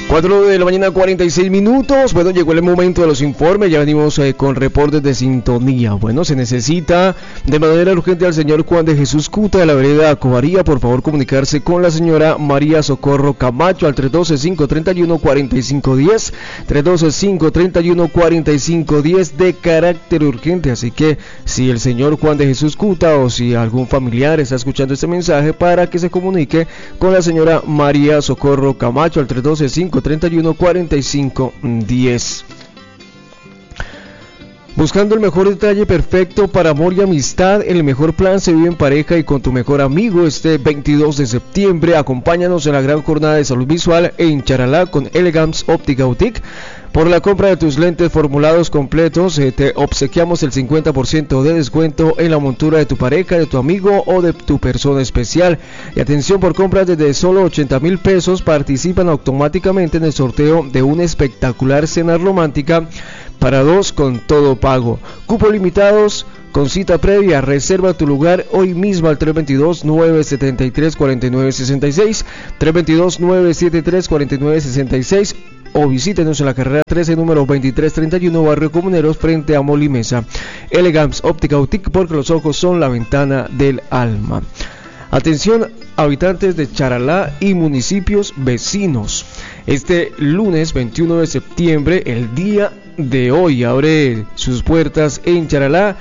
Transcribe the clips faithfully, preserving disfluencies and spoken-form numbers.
cuatro de la mañana, cuarenta y seis minutos. Bueno, llegó el momento de los informes. Ya venimos eh, con reportes de sintonía. Bueno, se necesita de manera urgente al señor Juan de Jesús Cuta de la vereda Covaría. Por favor, comunicarse con la señora María Socorro Camacho al tres uno dos, cinco tres uno, cuatro cinco uno cero. tres uno dos, cinco tres uno, cuatro cinco uno cero de carácter urgente. Así que si el señor Juan de Jesús Cuta o si algún familiar está escuchando este mensaje, para que se comunique con la señora María Socorro Camacho al tres uno dos, cinco tres uno, cuatro cinco uno cero. Buscando el mejor detalle perfecto para amor y amistad, el mejor plan se vive en pareja y con tu mejor amigo. Este veintidós de septiembre, acompáñanos en la gran jornada de salud visual en Charalá con Elegance Óptica Boutique. Por la compra de tus lentes formulados completos, eh, te obsequiamos el cincuenta por ciento de descuento en la montura de tu pareja, de tu amigo o de tu persona especial. Y atención, por compras desde solo ochenta mil pesos, participan automáticamente en el sorteo de una espectacular cena romántica para dos con todo pago. Cupos limitados. Con cita previa, reserva tu lugar hoy mismo al tres dos dos, nueve siete tres, cuatro nueve seis seis, tres dos dos, nueve siete tres, cuatro nueve seis seis, o visítenos en la carrera trece, número veintitrés treinta y uno, Barrio Comuneros, frente a Molimesa. Elegance Óptica Boutique, porque los ojos son la ventana del alma. Atención, habitantes de Charalá y municipios vecinos. Este lunes veintiuno de septiembre, el día de hoy, abre sus puertas en Charalá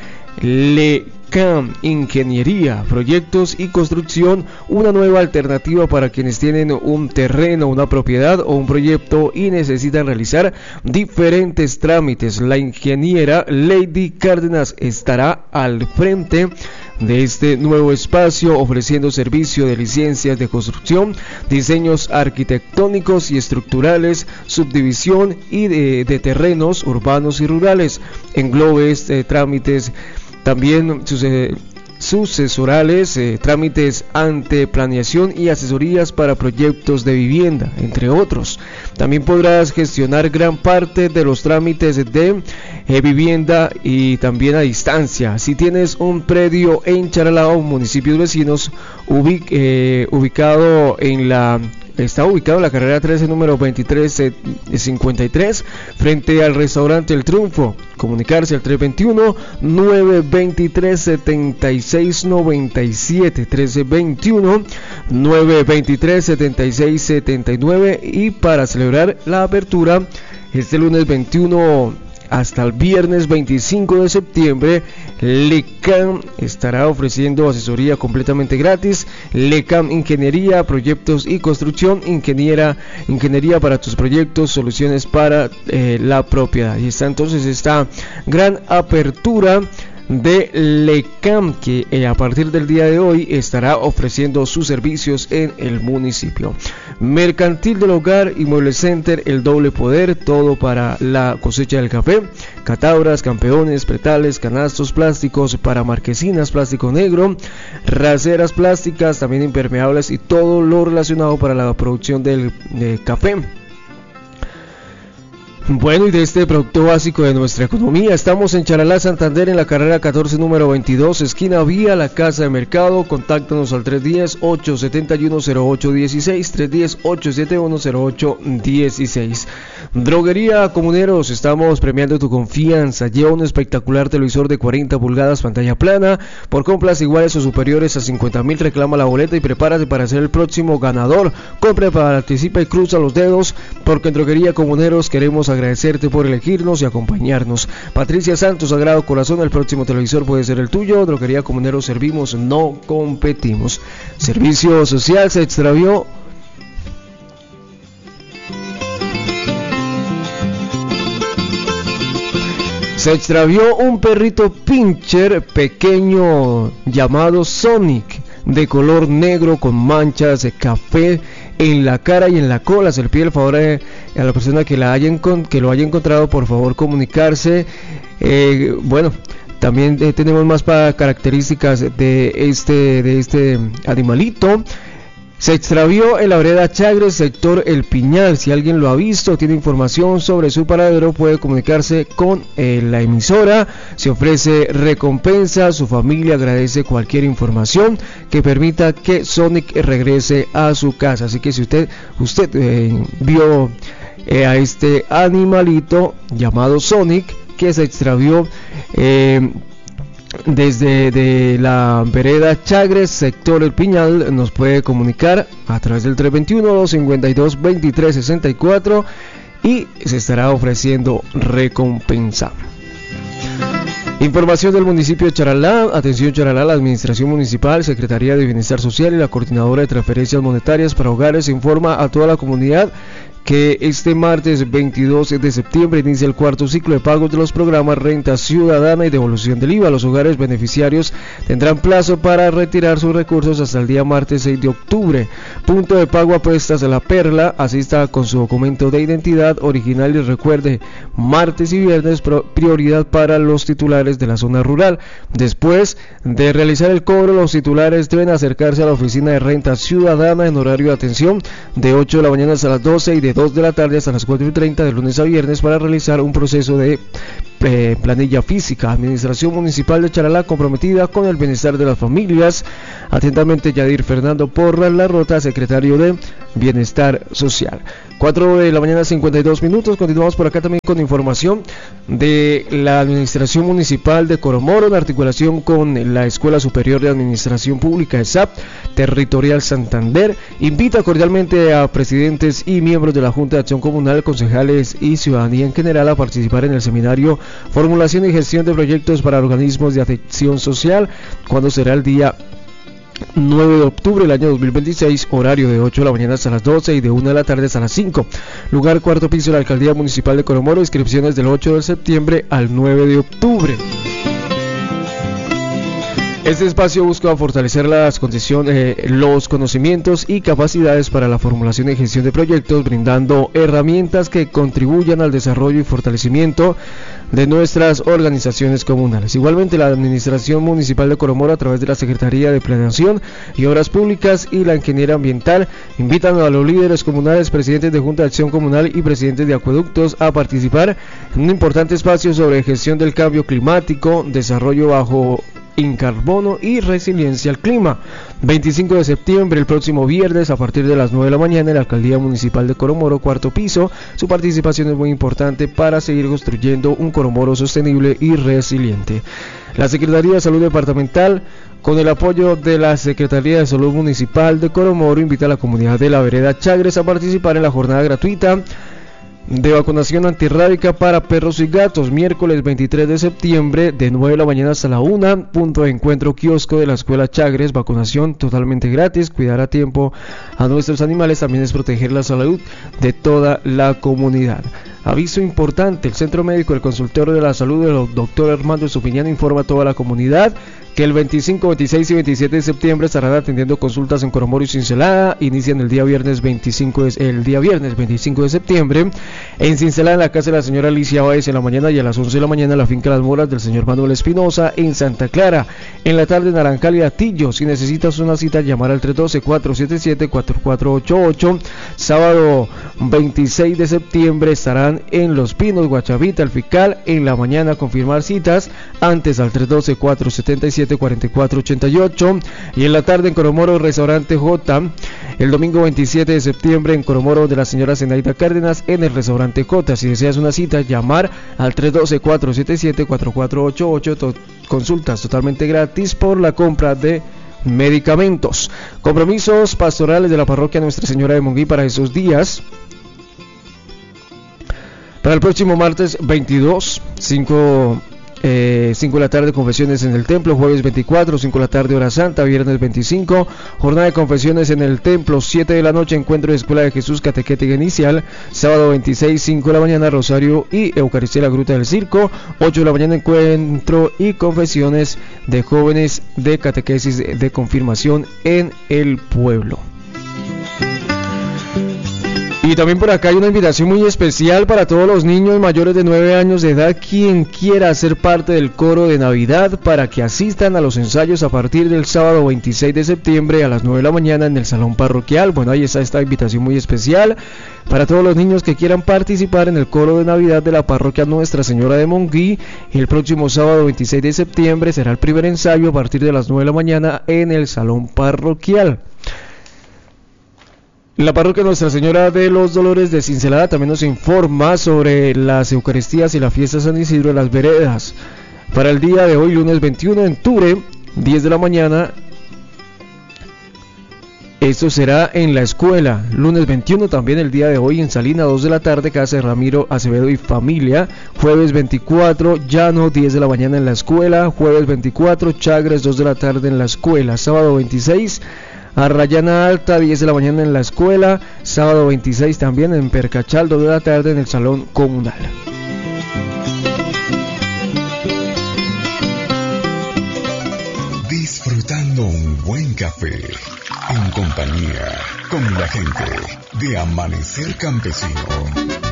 LECAM Ingeniería, Proyectos y Construcción, una nueva alternativa para quienes tienen un terreno, una propiedad o un proyecto y necesitan realizar diferentes trámites. La ingeniera Lady Cárdenas estará al frente de este nuevo espacio, ofreciendo servicio de licencias de construcción, diseños arquitectónicos y estructurales, subdivisión y de, de terrenos urbanos y rurales. Englobe este trámites también sus, eh, sucesorales, eh, trámites ante planeación y asesorías para proyectos de vivienda, entre otros. También podrás gestionar gran parte de los trámites de eh, vivienda y también a distancia. Si tienes un predio en Charalá o municipios vecinos, ubic, eh, ubicado en la Está ubicado en la carrera trece, número veintitrés cincuenta y tres, frente al restaurante El Triunfo. Comunicarse al tres dos uno, nueve dos tres, siete seis nueve siete, tres dos uno, nueve dos tres, siete seis siete nueve. Y para celebrar la apertura, este lunes veintiuno hasta el viernes veinticinco de septiembre, LECAM estará ofreciendo asesoría completamente gratis. LECAM Ingeniería, Proyectos y Construcción, ingeniera, ingeniería para tus proyectos, soluciones para eh, la propiedad. Y está entonces esta gran apertura de LECAM, que eh, a partir del día de hoy estará ofreciendo sus servicios en el municipio. Mercantil del Hogar y Mueble Center, el doble poder, todo para la cosecha del café, catauras, campeones, pretales, canastos plásticos para marquesinas, plástico negro, raseras plásticas, también impermeables y todo lo relacionado para la producción del de café. Bueno, y de este producto básico de nuestra economía, estamos en Charalá, Santander, en la carrera catorce, número veintidós, esquina Vía la Casa de Mercado. Contáctanos al tres uno cero, ocho siete uno, cero ocho uno seis, tres uno cero, ocho siete uno, cero ocho uno seis. Droguería Comuneros, estamos premiando tu confianza. Lleva un espectacular televisor de cuarenta pulgadas, pantalla plana, por compras iguales o superiores a cincuenta mil, reclama la boleta y prepárate para ser el próximo ganador. Compra, participa y cruza los dedos, porque en Droguería Comuneros queremos agradecerte por elegirnos y acompañarnos. Patricia Santos, Sagrado Corazón, el próximo televisor puede ser el tuyo. Droguería Comuneros, servimos, no competimos. Servicio social, se extravió Se extravió un perrito pincher pequeño llamado Sonic, de color negro con manchas de café en la cara y en la cola. Se le pide el favor a, a la persona que, la haya, que lo haya encontrado, por favor comunicarse. Eh, bueno, también eh, tenemos más para características de este, de este animalito. Se extravió en la vereda Chagres, sector El Piñal. Si alguien lo ha visto, tiene información sobre su paradero, puede comunicarse con eh, la emisora. Se ofrece recompensa, su familia agradece cualquier información que permita que Sonic regrese a su casa. Así que si usted, usted eh, vio eh, a este animalito llamado Sonic, que se extravió eh, desde de la vereda Chagres, sector El Piñal. Nos puede comunicar a través del tres dos uno, dos cinco dos, dos tres seis cuatro y se estará ofreciendo recompensa. Información del municipio de Charalá. Atención Charalá, la Administración Municipal, Secretaría de Bienestar Social y la Coordinadora de Transferencias Monetarias para Hogares informa a toda la comunidad que este martes veintidós de septiembre inicia el cuarto ciclo de pagos de los programas Renta Ciudadana y Devolución del I V A. Los hogares beneficiarios tendrán plazo para retirar sus recursos hasta el día martes seis de octubre. Punto de pago Apuestas de la Perla. Asista con su documento de identidad original y recuerde, martes y viernes prioridad para los titulares de la zona rural. Después de realizar el cobro, los titulares deben acercarse a la oficina de Renta Ciudadana en horario de atención de ocho de la mañana hasta las doce y de dos de la tarde hasta las cuatro y treinta de lunes a viernes para realizar un proceso de eh, planilla física. Administración Municipal de Charalá, comprometida con el bienestar de las familias. Atentamente, Yadir Fernando Porras Larrota, secretario de Bienestar Social. cuatro de la mañana, cincuenta y dos minutos. Continuamos por acá también con información de la Administración Municipal de Coromoro en articulación con la Escuela Superior de Administración Pública, E S A P, Territorial Santander. Invita cordialmente a presidentes y miembros de la Junta de Acción Comunal, concejales y ciudadanía en general a participar en el seminario Formulación y Gestión de Proyectos para Organismos de Acción Social, cuando será el día nueve de octubre del año dos mil veintiséis, horario de ocho de la mañana hasta las doce y de una de la tarde hasta las cinco. Lugar cuarto piso de la Alcaldía Municipal de Coromoro. Inscripciones del ocho de septiembre al nueve de octubre. Este espacio busca fortalecer las condiciones, eh, los conocimientos y capacidades para la formulación y gestión de proyectos, brindando herramientas que contribuyan al desarrollo y fortalecimiento de nuestras organizaciones comunales. Igualmente, la Administración Municipal de Coromoro, a través de la Secretaría de Planeación y Obras Públicas y la Ingeniera Ambiental, invitan a los líderes comunales, presidentes de Junta de Acción Comunal y presidentes de acueductos a participar en un importante espacio sobre gestión del cambio climático, desarrollo bajo en carbono y resiliencia al clima. veinticinco de septiembre, el próximo viernes, a partir de las nueve de la mañana, en la Alcaldía Municipal de Coromoro, cuarto piso. Su participación es muy importante para seguir construyendo un Coromoro sostenible y resiliente. La Secretaría de Salud Departamental, con el apoyo de la Secretaría de Salud Municipal de Coromoro, invita a la comunidad de la vereda Chagres a participar en la jornada gratuita de vacunación antirrábica para perros y gatos, miércoles veintitrés de septiembre, de nueve de la mañana hasta la una. Punto de encuentro kiosco de la Escuela Chagres. Vacunación totalmente gratis. Cuidar a tiempo a nuestros animales también es proteger la salud de toda la comunidad. Aviso importante: el Centro Médico del Consultorio de la Salud del doctor Armando Estupiñán informa a toda la comunidad que el veinticinco, veintiséis y veintisiete de septiembre estarán atendiendo consultas en Coromoro y Cincelada. Inician el día viernes veinticinco de, el día viernes veinticinco de septiembre en Cincelada, en la casa de la señora Alicia Báez en la mañana, y a las once de la mañana en la finca Las Moras del señor Manuel Espinosa en Santa Clara. En la tarde en Narancal y Atillo. Si necesitas una cita, llamar al tres uno dos, cuatro siete siete, cuatro cuatro ocho ocho. Sábado veintiséis de septiembre estarán en Los Pinos, Guachavita, El Fical. En la mañana confirmar citas antes al tres uno dos, cuatro siete siete, cuatro cuatro ocho ocho, y en la tarde en Coromoro, Restaurante J. El domingo veintisiete de septiembre en Coromoro, de la señora Zenaida Cárdenas en el Restaurante J. Si deseas una cita, llamar al tres uno dos, cuatro siete siete, cuatro cuatro ocho ocho. To- consultas totalmente gratis por la compra de medicamentos. Compromisos pastorales de la parroquia Nuestra Señora de Monguí para esos días. Para el próximo martes veintidós, cinco Eh, cinco de la tarde, confesiones en el templo. Jueves veinticuatro, cinco de la tarde, hora santa. Viernes veinticinco, jornada de confesiones en el templo. Siete de la noche, encuentro de Escuela de Jesús, catequética inicial. Sábado veintiséis, cinco de la mañana, rosario y Eucaristía en la Gruta del Circo. Ocho de la mañana, encuentro y confesiones de jóvenes de catequesis de, de confirmación en el pueblo. Y también por acá hay una invitación muy especial para todos los niños mayores de nueve años de edad, quien quiera ser parte del coro de Navidad, para que asistan a los ensayos a partir del sábado veintiséis de septiembre a las nueve de la mañana en el salón parroquial. Bueno, ahí está esta invitación muy especial para todos los niños que quieran participar en el coro de Navidad de la parroquia Nuestra Señora de Monguí. El próximo sábado veintiséis de septiembre será el primer ensayo a partir de las nueve de la mañana en el salón parroquial. La parroquia Nuestra Señora de los Dolores de Cincelada también nos informa sobre las Eucaristías y la fiesta de San Isidro de las Veredas. Para el día de hoy, lunes veintiuno, en Ture, diez de la mañana. Esto será en la escuela. Lunes veintiuno también el día de hoy en Salina, dos de la tarde, casa de Ramiro Acevedo y familia. Jueves veinticuatro, Llano, diez de la mañana en la escuela. Jueves veinticuatro, Chagres, dos de la tarde en la escuela. Sábado veintiséis, Arrayana Alta, diez de la mañana en la escuela. Sábado veintiséis también en Percachal, dos de la tarde en el salón comunal. Disfrutando un buen café en compañía con la gente de Amanecer Campesino.